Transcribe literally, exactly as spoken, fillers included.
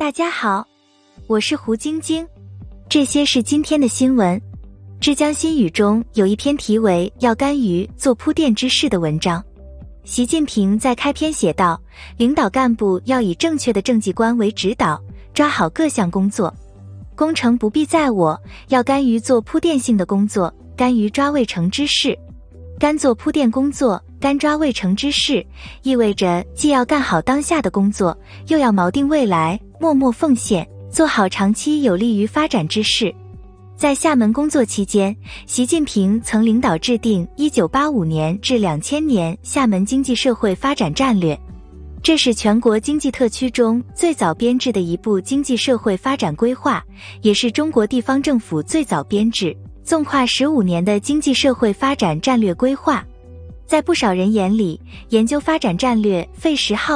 大家好，我是胡晶晶，这些是今天的新闻。浙江新语中有一篇题为“要甘于做铺垫之事”的文章。习近平在开篇写道，领导干部要以正确的政绩观为指导，抓好各项工作。功成不必在我，要甘于做铺垫性的工作，甘于抓未成之事。甘做铺垫工作，甘抓未成之事，意味着既要干好当下的工作，又要锚定未来，默默奉献，做好长期有利于发展之事。在厦门工作期间，习近平曾领导制定一九八五年至两千年厦门经济社会发展战略，这是全国经济特区中最早编制的一部经济社会发展规划，也是中国地方政府最早编制纵跨十五年的经济社会发展战略规划。在不少人眼里，研究发展战略费时耗